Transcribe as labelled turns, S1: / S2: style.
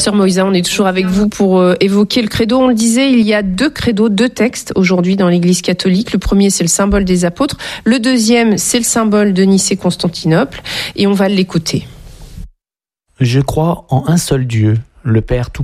S1: Sœur Moïsa, on est toujours avec vous pour évoquer le credo. On le disait, il y a 2 credos, 2 textes aujourd'hui dans l'Église catholique. Le premier, c'est le symbole des apôtres. Le deuxième, c'est le symbole de Nicée-Constantinople. Et on va l'écouter.
S2: Je crois en un seul Dieu, le Père tout